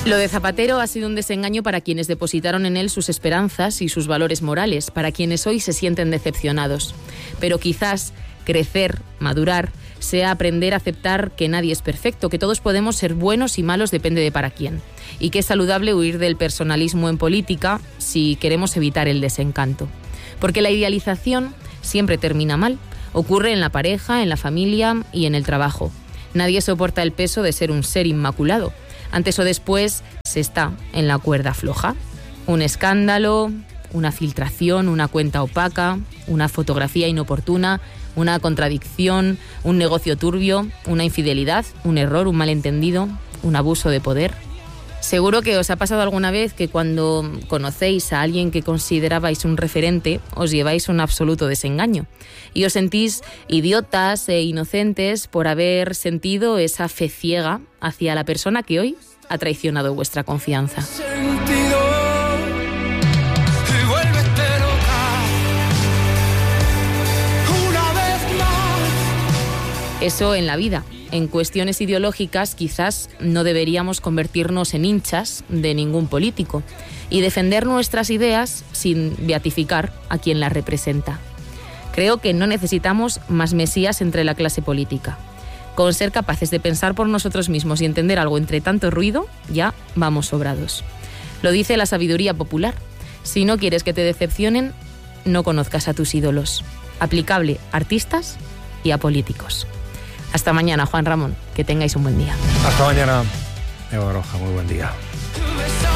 Lo de Zapatero ha sido un desengaño para quienes depositaron en él sus esperanzas y sus valores morales, para quienes hoy se sienten decepcionados. Pero quizás crecer, madurar, sea aprender a aceptar que nadie es perfecto, que todos podemos ser buenos y malos, depende de para quién. Y que es saludable huir del personalismo en política si queremos evitar el desencanto. Porque la idealización siempre termina mal. Ocurre en la pareja, en la familia y en el trabajo. Nadie soporta el peso de ser un ser inmaculado. Antes o después se está en la cuerda floja. Un escándalo, una filtración, una cuenta opaca, una fotografía inoportuna, una contradicción, un negocio turbio, una infidelidad, un error, un malentendido, un abuso de poder. Seguro que os ha pasado alguna vez que cuando conocéis a alguien que considerabais un referente, os lleváis un absoluto desengaño y os sentís idiotas e inocentes por haber sentido esa fe ciega hacia la persona que hoy ha traicionado vuestra confianza. Eso en la vida. En cuestiones ideológicas quizás no deberíamos convertirnos en hinchas de ningún político y defender nuestras ideas sin beatificar a quien las representa. Creo que no necesitamos más mesías entre la clase política. Con ser capaces de pensar por nosotros mismos y entender algo entre tanto ruido, ya vamos sobrados. Lo dice la sabiduría popular. Si no quieres que te decepcionen, no conozcas a tus ídolos. Aplicable a artistas y a políticos. Hasta mañana, Juan Ramón. Que tengáis un buen día. Hasta mañana, Eva Baroja. Muy buen día.